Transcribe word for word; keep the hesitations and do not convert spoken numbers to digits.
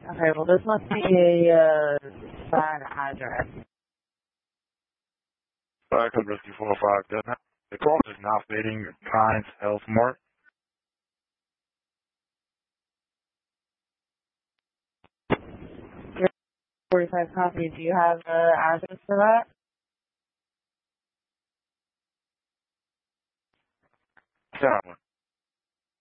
Okay, well this must be a uh, bad address. Fire Code Rescue four oh five, does not, the call is not fitting Pines Health Mart. forty-five copy, do you have the uh, address for that? Yeah.